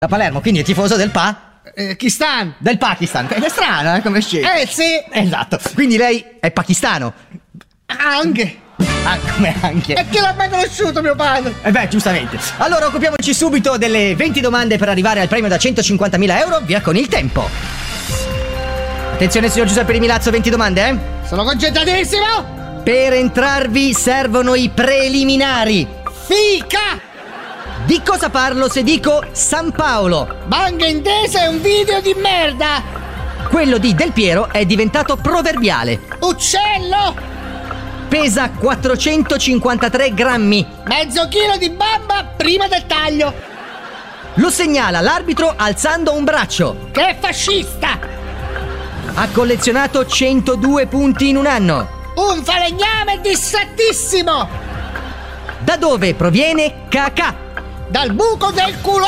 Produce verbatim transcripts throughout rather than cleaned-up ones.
Da Palermo, quindi è tifoso del Pa? Eh, Pakistan. Del Pakistan. È strano, eh, come scelta. Eh sì. Esatto. Quindi lei è pakistano. Anche. Ah, come anche? E che l'ha mai conosciuto mio padre? Eh beh, giustamente. Allora occupiamoci subito delle venti domande per arrivare al premio da centocinquantamila euro. Via con il tempo. Attenzione signor Giuseppe Di Milazzo, venti domande, eh? Sono concentratissimo. Per entrarvi servono i preliminari. Fica. Di cosa parlo se dico San Paolo? Banca Intesa è un video di merda. Quello di Del Piero è diventato proverbiale. Uccello. Pesa quattrocentocinquantatré grammi. Mezzo chilo di bamba prima del taglio. Lo segnala l'arbitro alzando un braccio. Che è fascista. Ha collezionato centodue punti in un anno. Un falegname dissattissimo. Da dove proviene cacà? Dal buco del culo.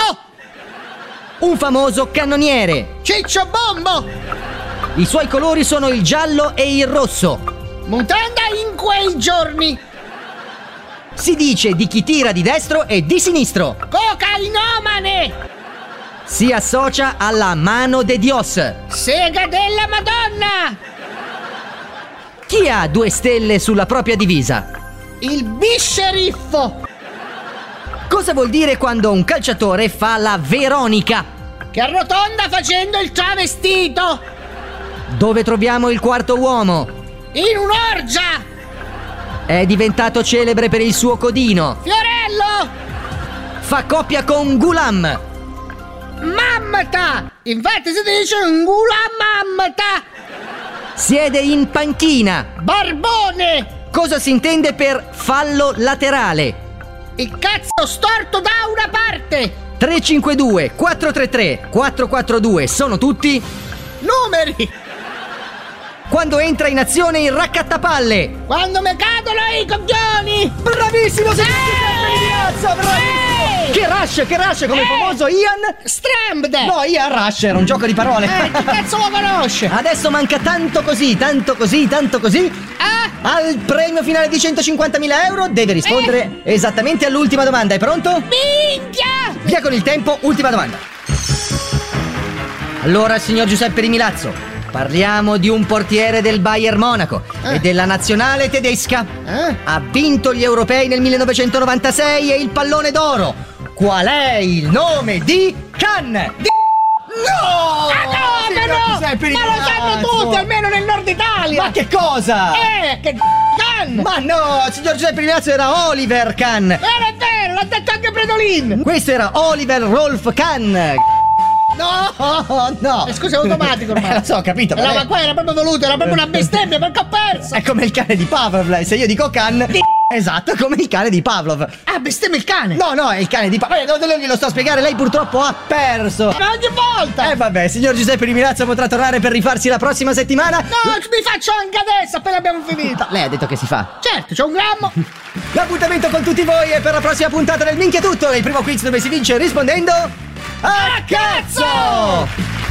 Un famoso cannoniere. Ciccio Bombo. I suoi colori sono il giallo e il rosso. Mutanda in quei giorni. Si dice di chi tira di destro e di sinistro. Cocainomane. Si associa alla mano de Dios. Sega della Madonna. Chi ha due stelle sulla propria divisa? Il bisceriffo. Cosa vuol dire quando un calciatore fa la Veronica? Che arrotonda facendo il travestito. Dove troviamo il quarto uomo? In un'orgia. È diventato celebre per il suo codino. Fiorello. Fa coppia con Gulam. Mammata. Infatti si dice un Gulam mammata. Siede in panchina. Barbone. Cosa si intende per fallo laterale? Il cazzo storto da una parte. tre cinque due, quattro tre tre, quattro quattro due sono tutti numeri. Quando entra in azione il raccattapalle. Quando mi cadono i coglioni. Bravissimo, signor Giuseppe Di Milazzo, bravissimo. Che rush, che rush, come il famoso Ian Strambed. No, Ian Rush era un gioco di parole. Eh, che cazzo lo conosce? Adesso manca tanto così, tanto così, tanto così. Ah. Al premio finale di centocinquantamila euro deve rispondere eh. esattamente all'ultima domanda. È pronto? Minchia. Via con il tempo, ultima domanda. Allora, signor Giuseppe Di Milazzo, parliamo di un portiere del Bayern Monaco eh. e della nazionale tedesca. Eh? Ha vinto gli europei nel millenovecentonovantasei e il pallone d'oro. Qual è il nome di Can? Di... No! Ah no, ma no! Ma lo sanno tutti, almeno nel nord Italia! Ma che cosa? Eh, che Can! Ma no, signor Giuseppe Di Milazzo, era Oliver Kahn! Non è vero, l'ha detto anche Predolin! Questo era Oliver Rolf Kahn! No, no! Eh, scusa, è automatico ormai! Eh, lo so, ho capito! No, ma ma qua era proprio voluto, era proprio una bestemmia perché ho perso! È come il cane di Pavlov, se io dico Kahn... Di... Esatto, come il cane di Pavlov! Ah, bestemmia il cane! No, no, è il cane di Pavlov! Non, non glielo sto a spiegare, lei purtroppo ha perso! Ma ogni volta! Eh vabbè, signor Giuseppe Di Milazzo potrà tornare per rifarsi la prossima settimana? No, mi faccio anche adesso, appena abbiamo finito! Lei ha detto che si fa! Certo, c'è un grammo! L'appuntamento con tutti voi è per la prossima puntata del Minchia Tutto, il primo quiz dove si vince rispondendo... A cazzo!